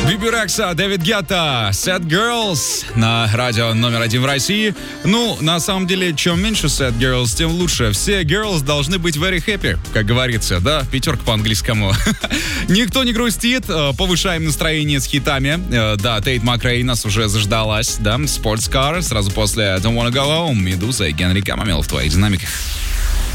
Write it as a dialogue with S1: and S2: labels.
S1: Биби Рекса, Дэвид Гетта, Sad Girls на радио номер 1 в России. Ну, на самом деле, чем меньше Sad Girls, тем лучше. Все girls должны быть very happy, как говорится, да? Пятерка по английскому. Никто не грустит, повышаем настроение с хитами. Да, Тейт Макрей нас уже заждалась, да? Sports Car, сразу после Don't Wanna Go Home, Медуза и Генри Камамел в твоих динамиках.